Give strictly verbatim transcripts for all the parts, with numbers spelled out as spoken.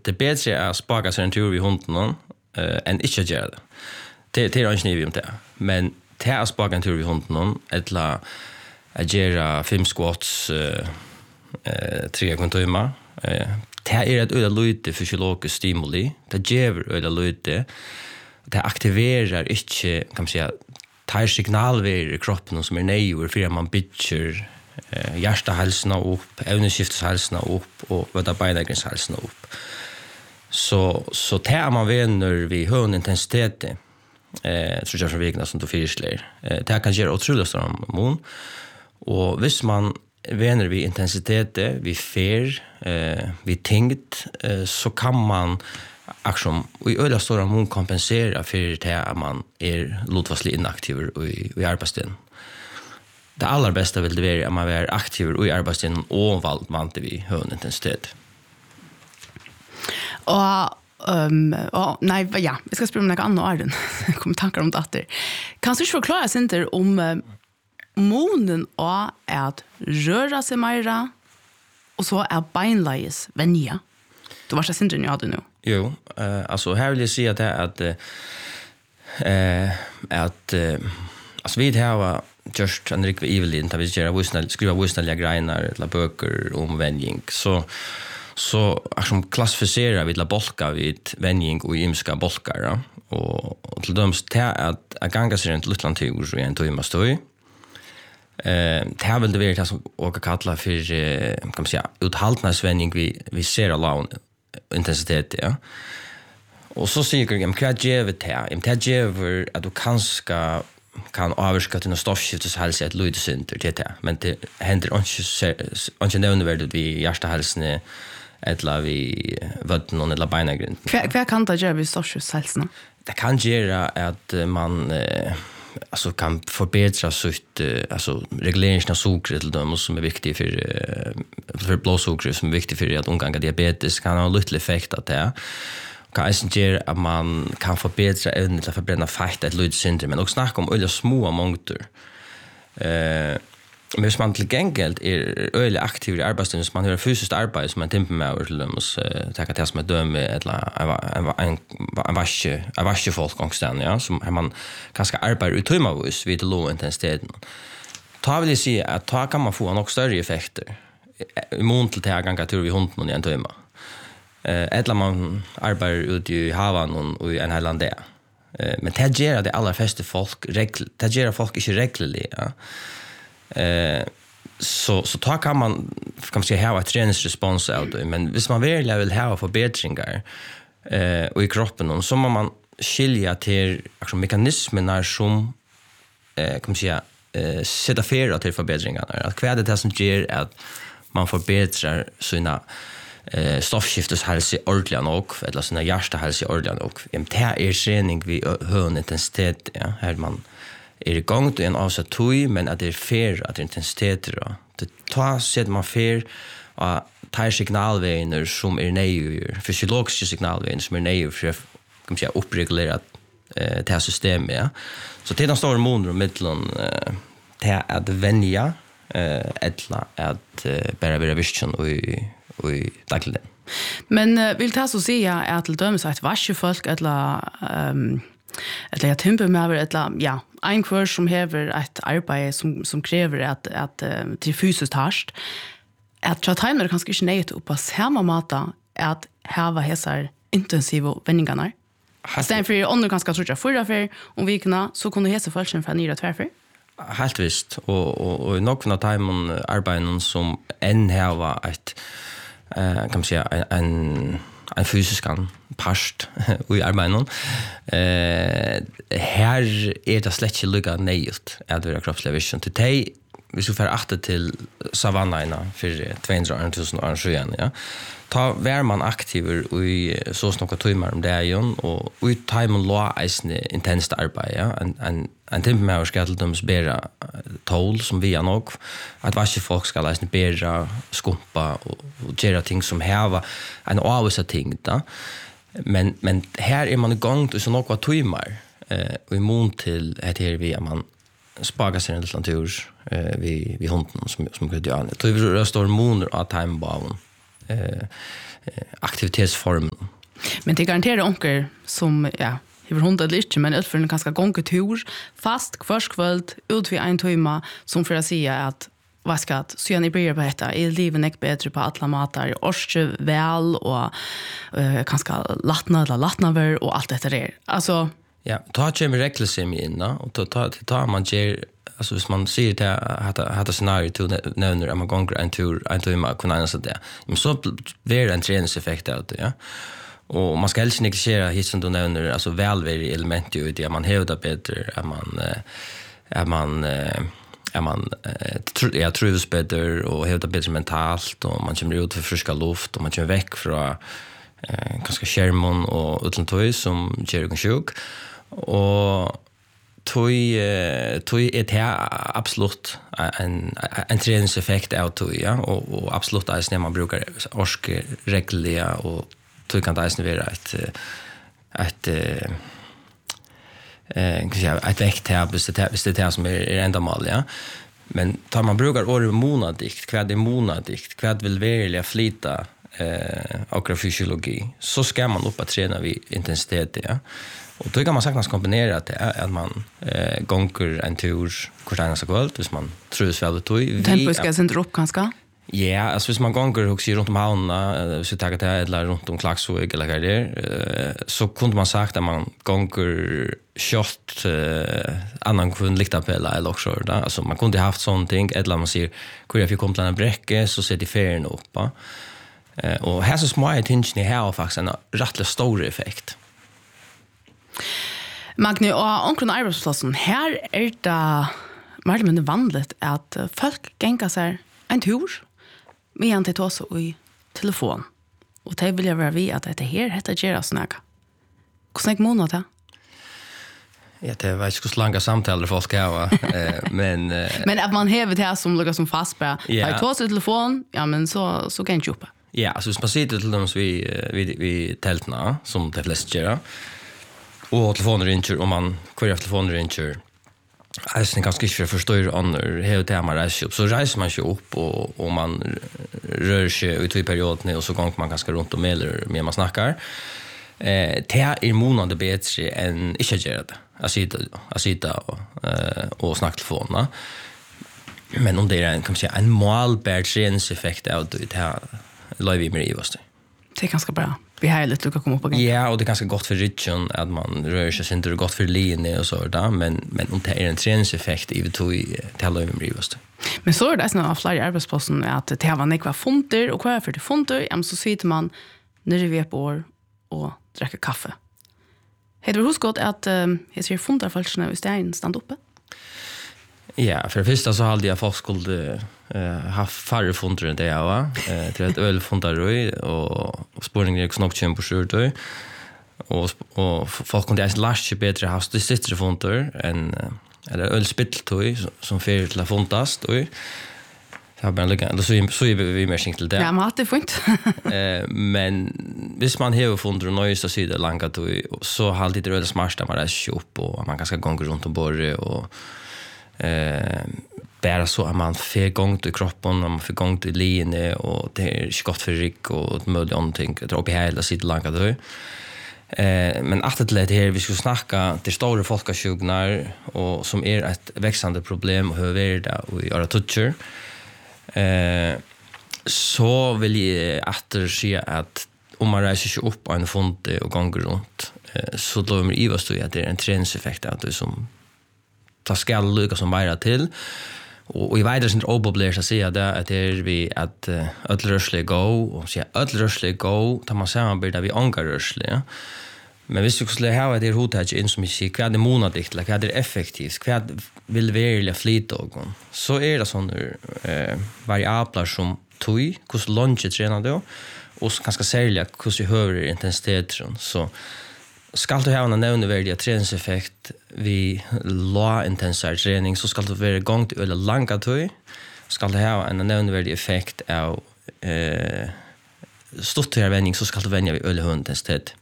det är bättre att spaka sig en tur vid hunden uh, än inte att göra det. Det, det är inte niv om det. Men det är att spaka en tur vid hunden eller att göra fem squats uh, uh, tre kontimmar. Uh, det är ett öde lite fysiologiskt stimuli. Det ger öde lite. Det aktiverar inte, kan man säga, tar signalver i kroppen som är nejor för att man bygger eh, hjärtahalsarna upp, evneskifteshalsarna upp och våra beinagrinshalsarna upp. Så, så tar man vänner vid hög intensitet, eh, tror jag som vikna som du fyrsler, eh, det kan göra otroligt stor mån. Och hvis man vänner vid intensitet, vid fer, eh, vid tyngd, eh, så kan man aktion i öde stora mån kompensera för det att man är lutfastlig inaktiv i, i arbetstiden. Det allra bästa vill det vara att man är aktiv i arbetstiden och valt man inte vid hög intensitet. Och um, och nej, ja, vi ska spela med något annat Arden. Jag kommer tankar om det. Kan du förklara sig inte om uh, månen och att röra sig mera och så är beinleis vänja? Du var så synden jag hade nu. Jo, uh, alltså här vill jag säga det att uh, att uh, alltså vi har just en riktig evelin där vi gör visna skriva visna grejer eller böcker om vänjing så så som klassificerar vi la bolka vid vänjing och ymska bolkar ja? och, och till döms till att att ganga sig runt Lutland tur i en timme stoj. Eh det har väl det varit som och kalla för eh, kan man säga uthållnadsvänjing vi vi ser alla intensitet ja. Och så säger jag att jag vet här, jag ger att du kanske kan avska till stoffskifteshälsa ett lydcenter till det men det händer inte inte nämnvärt vid hjärtahalsen eller vid vatten eller beinagrind. Vad kan det göra vid stoffskifteshälsan? Det kan göra att man eh, alltså kan förbättra sitt alltså regleringen av socker till dem som är viktigt för för blodsocker som är viktigt för att undgå diabetes kan ha lite effekt att det kan göra att man kan förbättra även till att förbränna fett ett lydsyndrom men också snacka om öliga små mångder. Eh men hvis man til gengeld er øyelig aktiv i arbeidsstiden, som man har fysiskt arbeid som man timper med over til dem, og tenker til som et døme, eller en varsjefolk ångsten, ja, som man kanskje arbeider utøymavis vid låg intensiteten. Da vil jeg si at da kan man få nok større effekter, i mån til til ganger tur vi hunden i en tøyma. Eller man arbeider ute i havan og i en hel land. Men det gjør det aller fleste folk, det gjør folk ikke reglelig, ja. Eh så så tar kan man kan man säga ha ett träningsrespons av det men hvis man verkligen vill ha förbättringar eh och i kroppen och så må man skilja till alltså mekanismerna som eh kan man säga eh sätta för till förbättringar att kvar det som ger att man förbättrar sina eh stoffskifteshälsa ordentligt och eller sina hjärtahälsa ordentligt och det är träning vid hög intensitet ja här man är igång till en avsatt tog, men att det är fer att intensiteter. Det tar sig man fer att ta signalvägner som är nejor, fysiologiska signalvägner som är nejor för att kan säga uppreglera eh, det här systemet. Ja. Så det är den stora månader och mittlen eh, det att vänja eh, eller att eh, bara vara vision och i, och i dagligen. Men uh, vill ta så säga att till dömes att varje folk eller um, eller jag timper med eller ja en kurs som häver ett arbete som som kräver att att uh, till fysiskt harst att ta timer kanske inte nej upp på samma mata att ha hesar intensiva vändningarna. Sen för under ganska tror jag förra för om vi kunna så kunde hesa falschen för nyra tvärför. Helt visst och och och nog från timon arbeten som än här var ett eh kan man säga en en fysisk past i arbeten. Eh här är det släckt lugga nejt att vara kroppslevision till dig hvis du får åter till savanna för tvåhundratusen år sedan ja. Ta vär man aktiv i så snakka timmar om det igen och ut timon lå isne intenst arbete ja en en en timme med skatteldums bära tål som vi har nog att varje folk ska läsa bära skumpa och, och göra ting som här en avvisa ting då men men här är man igång till så några timmar eh och i mån till att här vi man spagar sig en liten tur eh vi vi hunden som som går det an. Det är stor månader av timebån. Eh eh, aktivitetsform. Men det garanterar onkel som ja, hur hon det lite men ut för en ganska gångetur fast kvarskvöld ut vid en timme som för att säga att vad ska att så ni börjar på detta är livet inte bättre på alla matar orske väl och uh, ganska latna eller latnaver och allt detta där. Alltså ja, ta kommer reklam in och ta ta ta man ger alltså hvis man ser det att att det scenario till nämner att man går en tur en timme kunna så det. Men så blir det en träningseffekt av det, ja. Och man ska helst negligera hit som du nämner alltså välvärde element ju det man hävdar bättre är man är man är man jag trivs bättre och hävdar bättre mentalt och man kommer ut för friska luft och man kommer väck från eh ganska skärmon och utlantoy som ger en sjuk och toy toy är det absolut en en träningseffekt av toy ja och, och absolut är när man brukar orske regelliga och så kan det inte vara ett ett eh kan jag ett vekt här visst det visst det här som är ända mal ja men tar man brukar år månadikt kvad är månadikt kvad vill välja flita eh akrofysiologi så ska man upp att träna vid intensitet ja och då kan man saknas kombinera det att man eh gånger en tur kursen så kvalt hvis man trus väl det vi tempo ska sen upp ganska. Ja, alltså hvis man gånger också runt om havna, så tar det eller runt om Klaxvik eller där, så kunde man sagt att man gånger kört eh, annan kunde likta på eller också där. Alltså man kunde haft sånt ting eller man ser hur jag fick komma till en bräcke så ser det färden upp. Eh, och här så små tingen i här faktiskt en rätt stor effekt. Magni och onkeln arbetsplatsen här är det mer eller mindre vanligt att folk gänga sig en tur medan det tar så i telefon. Och det vill jag vara vid att det här heter Gera snacka. Hur snäck månad det? Ja, det var inte så långa samtal folk här, eh, men... Eh, men att man häver det här som lukar som fast på. Ja. Har tar sig telefon, ja men så, så kan jag köpa. Ja, alltså hvis man sitter till dem vid, vid, vid tältna, som de flesta gör, och telefonen ringer, och man kvar telefonen ringer, alltså det ganska svårt att förstå andra hela det man reser upp så reser man sig upp och och man rör sig ut i perioden och så gånger man ganska runt om eller mer man snackar eh det är månader bättre än inte göra det att sitta att sitta och eh och snacka telefonen men om det är en kan man säga en målbart träningseffekt av det här live i mig just det är ganska bra. Vi har lite att komma upp igen. Ja, och det är ganska gott för ryggen att man rör sig inte det är gott för linje och så där, men men om det är en träningseffekt i det i till över mig just. Men så är det snarare flera arbetsplatser att det har man inte funter och kvar för det funter, ja men så sitter man när vi är på år och dricker kaffe. Hade du huskot att jag ser funter falskna i stein stand uppe? Ja, för det första så hade jag folk skulle eh ha färre funter än det jag var. Eh till ett öl funter och och spårningen är knappt kämpa på sjur och och folk kunde inte läsa bättre ha det sitter funter än eller öl spitteltoy som för till funtast och jag har bara lyckan då så så vi mer sink till det. Ja, men det fint. eh men hvis man har funter och nöjsta sidor långa toy så har det öl smart där man är shop och man kanske gånger runt om borre och eh bara så att man får gång till kroppen och man får gång till linje och det är inte gott för rygg och möjligt någonting att dra upp i hela sitt långa då. Eh men att det här vi ska snacka till stora folkasjuknar och som är ett växande problem och hur är det och göra toucher. Eh så vill jag att se att om man reser sig upp på en font och gånger runt eh så då är det ju att det är en träningseffekt att det som ta skall lucka som mer till och i vidare sind oboblers att säga där att det är vi att öll rörsle go och så öll rörsle go tar man samarbeta vi angar rörsle men visst skulle ha det hotage in som sig kvad det månadigt eller kvad det effektivt kvad vill välja flyta och så är det sån eh variabler som toy hur långt tränar då och ganska sälja hur högre intensitet så skal du ha en nevneverdig träningseffekt vid låg intensiv träning så skal du vara igång till eller långa tid. Skal du ha en nevneverdig effekt av eh stuttigare vändning så skal du vänja vid öl intensitet.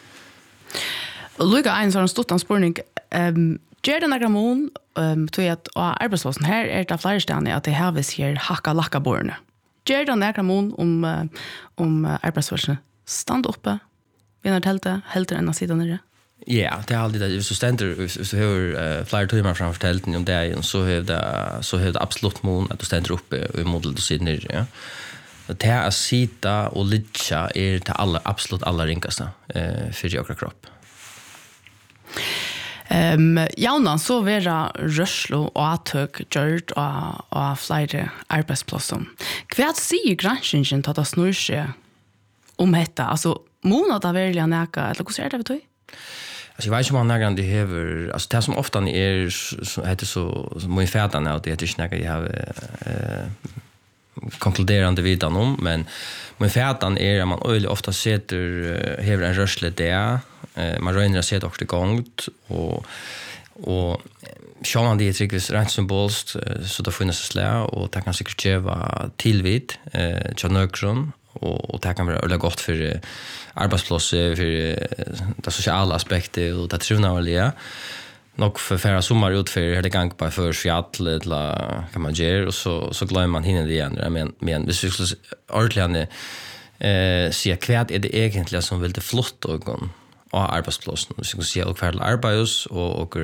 Och Luca en sån stuttan spårning ehm ger den några mån ehm tror jag att arbetsplatsen här är det flera ställen att det har vi ser hacka lacka borne. Gjør det nærkere mån om, uh, om uh, arbeidsfølsene? Stand oppe, vinner teltet, helter enn å sitte nere? Ja, det er alltid det. Hvis du stender, hvis du har uh, flere timer framfor telten om det, så har det, så har det absolutt mån at du stender oppe i modell til sitte nere, ja. Det å sitte og lytte er det aller, absolutt aller ringaste uh, for jakra kropp. Um, Jaunan, så vera rørslo og atøk gjørt av, av flere arbeidsplasser. Hva sier granskingen til at det snur seg om dette? Altså, måned av virkelig å neka, eller hvordan er det vi tog? Alltså jag vet inte om han nägran det hever, alltså det som ofta är så heter så mycket fäderna och det heter inte nägran jag har eh konkluderande vidan om, men mycket fäderna är att man öjligt ofta sätter hever en rörsle där, eh man röjner att se det också gångt och och sjå man det är tryggvis rent symbolst så då finns det slä och det kan säkert geva tillvid eh tjänökron och och det kan vara väldigt gott för uh, arbetsplatser för uh, det sociala aspekter och det trivnavliga nog för färra sommar ut för hela gång på för fjäll eller kan man göra och så så glömmer man hinner det igen men men det skulle ordentligt eh se kvärt är det egentligen som vill det flott och gå och arbetsplatsen så ska se och färla arbets och och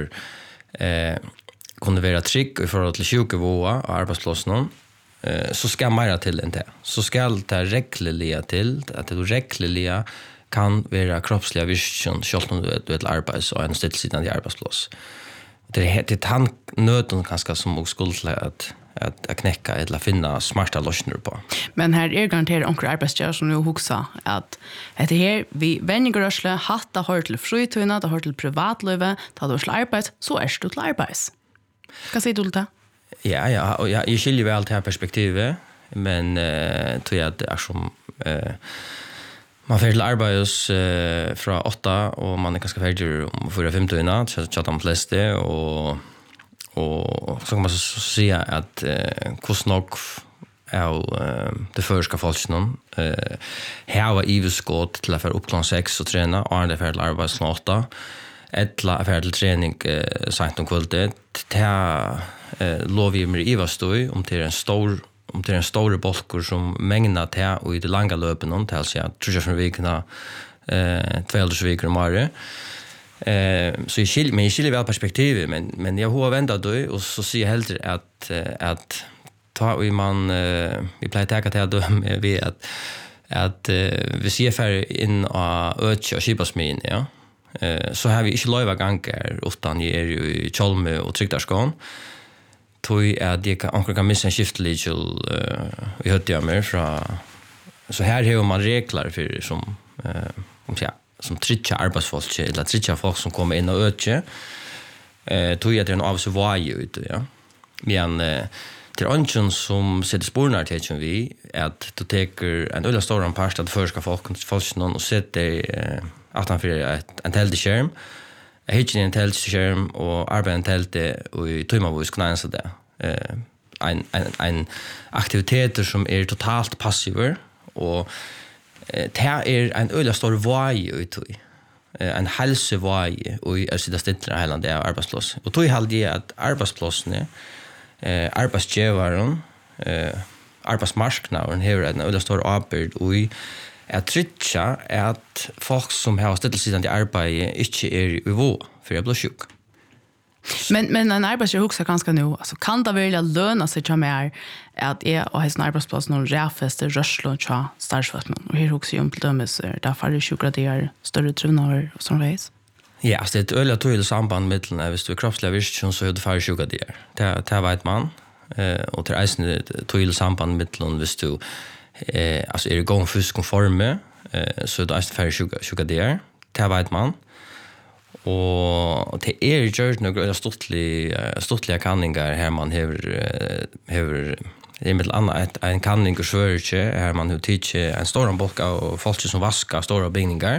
eh kunde vara trygg i förhållande till sjukvård och arbetsplatsen så ska mera till än det. Så ska det regleliga till att det regleliga kan vara kroppsliga vision själv om du är ett arbets och en stillsittande arbetsplats. Det är det han nöden kanske som också skulle att att att knäcka eller finna smarta lösningar på. Men här är garanterat onkel arbetsgivare som nu huxa att det här vi vännigrörsle hatta har till frituna, det har till privatlöve, tar du till arbete så är du till arbete. Vad säger du till det? Ja, ja, och jag skiljer väl det här perspektivet, men eh tror jag att det är som eh man får till arbets eh från åtta och man är ganska färdig om fyra femton innan så chatta de flesta och och så kan man så säga att eh kostnok är eh det första falsknon eh här var Ives skott till för upp klockan sex och träna och det för till arbets klockan åtta ettla för till träning eh sent om kvällen ta eh lovi mer ivastoi om till en stor om till en stor bolkur som mängna ta och i det långa löpen någon till så jag tror jag för veckorna eh två veckor om året. Eh så i skil men i skil väl perspektiv men men jag har väntat då och så ser jag hellre att att ta och man eh vi plejer ta att då vi att att vi ser för in och öka skibasmin ja. Eh så har vi inte löva gånger utan är ju i Chalme och Trygdarskon. Tui är det kan onkel kan missa skiftlig eh vi hörde jag mer från så här har man regler för som eh om säga som tritcha arbetsfolk eller tritcha folk som kommer in och öka eh tui är det en avsvaj ut ja. Men eh till anchen som sätter spårnar till som vi att du tar en ölla stor en part att förska folk folk någon och sätter eh att han för ett en teltskärm. Jag hittar en teltskärm och arbetar en tälte och i timmar vad vi ska näsa det. Eh en en en aktiviteter som är totalt passiva och eh det är en ölla stor vaj ut i en hälsovaj och är så det ställer hela det arbetsplats. Och då är det att arbetsplatsen eh arbetsgivaren eh arbetsmarknaden har en ölla stor arbete och att trycka att folk som har stillsittande arbete inte är i vå för jag blir sjuk. Men men en arbetsgivare också ganska nu alltså kan det väl löna sig till mer att är och har en arbetsplats någon räfeste rörslo cha starsvattman och här också ju till dömes där faller sjugrader större trunor och sån vis. Ja, så det är öliga tydligt samband mellan när vi kroppsliga vision så är det faller sjugrader. Det det vet man eh och det är ett tydligt samband mellan hvis du eh alltså är det gång fusk konforme eh så det är faller sjugrader. Det vet man. Och det är ju några stortliga stortliga kanningar här man har har i mitt annat en kanning och svärche här man hur teach en stor bolka och folk som vaskar stora byggningar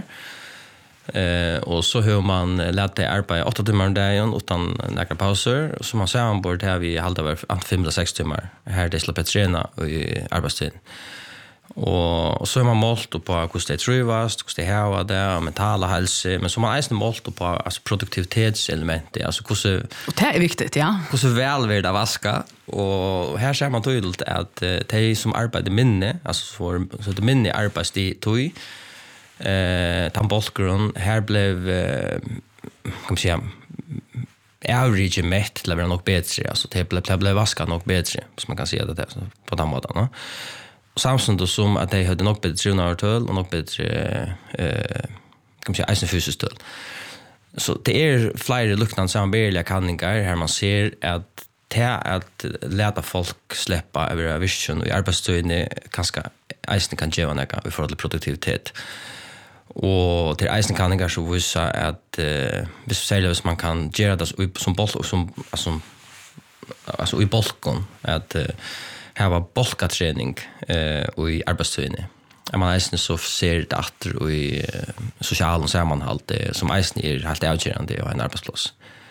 eh och så hur man låter arbeta åtta timmar om dagen utan några pauser så man ser ombord här vi håller över fem eller sex timmar här det släpper träna i arbetstid. Och och så är man målt på hur det trivas, hur det har det, mentala hälsa, men så man är målt på alltså produktivitetselement, alltså hur och det är viktigt, ja. Hur väl vill det vaska och här ser man tydligt att de som arbetar minne, alltså för så det minne arbetstid tog eh tambolkron här blev eh, kan man säga average mätt till att vara nog bättre, alltså det blev det blev vaska nog bättre, så man kan säga det på den måten, va. Samtidigt som att de hade nog bättre tränartöl och nog bättre eh kan man säga isen fysiskt töl. Så det är flera luktande samarbetliga kanningar här man ser att det att låta folk släppa över vision och i arbetstiden kanske isen kan ge några i förhållande till produktivitet. Och till isen kanningar så visar att eh vis säger man kan göra det som boll som alltså alltså i bolken att eh, här var bolkaträning eh och i arbetstiden. Är man nästan så ser det att och i eh, social sammanhalt som nästan är helt avgörande och en arbetsplats.